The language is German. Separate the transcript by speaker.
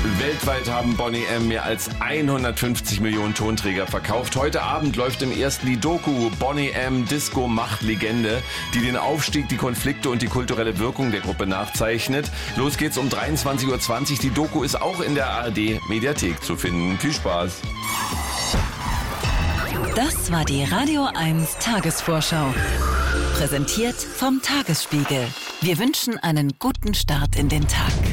Speaker 1: Weltweit haben Boney M. mehr als 150 Millionen Tonträger verkauft. Heute Abend läuft im ersten die Doku Boney M. Disco Macht Legende, die den Aufstieg, die Konflikte und die kulturelle Wirkung der Gruppe nachzeichnet. Los geht's um 23:20 Uhr. Die Doku ist auch in der ARD Mediathek zu finden. Viel Spaß.
Speaker 2: Das war die Radio 1 Tagesvorschau. Präsentiert vom Tagesspiegel. Wir wünschen einen guten Start in den Tag.